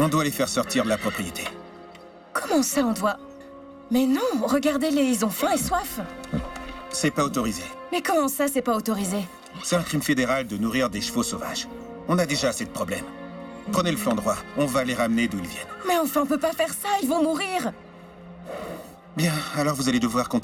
On doit les faire sortir de la propriété. Comment ça, on doit... Mais non, regardez-les, ils ont faim et soif. C'est pas autorisé. Mais comment ça, c'est pas autorisé? C'est un crime fédéral de nourrir des chevaux sauvages. On a déjà assez de problèmes. Prenez le flanc droit, on va les ramener d'où ils viennent. Mais enfin, on peut pas faire ça, ils vont mourir. Bien, alors vous allez devoir